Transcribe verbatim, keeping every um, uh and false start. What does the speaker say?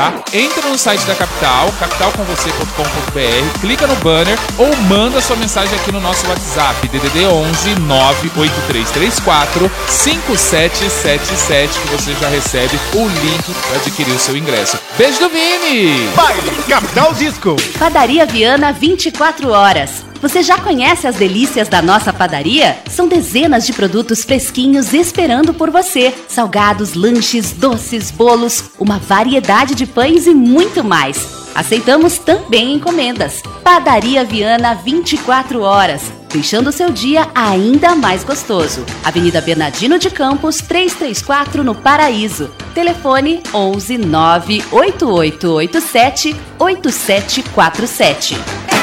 Entra no site da Capital, capital com você ponto com ponto b r, clica no banner ou manda sua mensagem aqui no nosso WhatsApp, D D D onze nove oito três três quatro cinco sete sete sete, que você já recebe o link para adquirir o seu ingresso. Beijo do Vini! Baile Capital Disco. Padaria Viana vinte e quatro horas. Você já conhece as delícias da nossa padaria? São dezenas de produtos fresquinhos esperando por você. Salgados, lanches, doces, bolos, uma variedade de pães e muito mais. Aceitamos também encomendas. Padaria Viana vinte e quatro horas, deixando seu dia ainda mais gostoso. Avenida Bernardino de Campos, trezentos e trinta e quatro, no Paraíso. Telefone onze nove oito oito oito sete oito sete quatro sete.